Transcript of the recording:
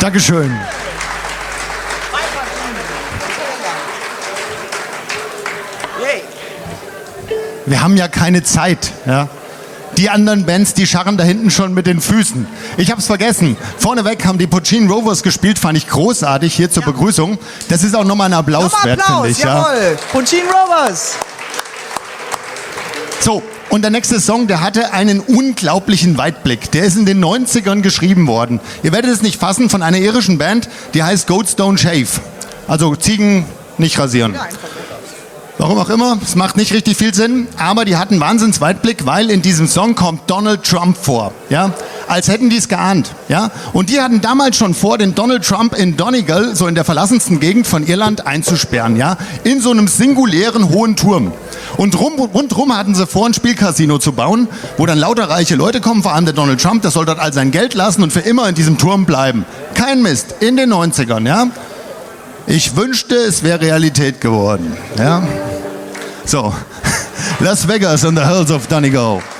Dankeschön. Wir haben ja keine Zeit, ja. Die anderen Bands, die scharren da hinten schon mit den Füßen. Ich hab's vergessen. Vorneweg haben die Puccini Rovers gespielt, fand ich großartig hier zur Begrüßung. Das ist auch nochmal ein Applaus wert, finde ich. Jawohl. Ja. Puccini Rovers. So, und der nächste Song, der hatte einen unglaublichen Weitblick. Der ist in den 90ern geschrieben worden. Ihr werdet es nicht fassen, von einer irischen Band, die heißt Goats Don't Shave. Also Ziegen nicht rasieren. Warum auch immer, es macht nicht richtig viel Sinn, aber die hatten Wahnsinns Weitblick, weil in diesem Song kommt Donald Trump vor, ja, als hätten die es geahnt, ja, und die hatten damals schon vor, den Donald Trump in Donegal, so in der verlassensten Gegend von Irland, einzusperren, ja, in so einem singulären hohen Turm. Und rundherum hatten sie vor, ein Spielcasino zu bauen, wo dann lauter reiche Leute kommen, vor allem der Donald Trump, der soll dort all sein Geld lassen und für immer in diesem Turm bleiben. Kein Mist, in den 90ern, ja. Ich wünschte, es wäre Realität geworden. Ja? So, Las Vegas and the Hells of Donegal.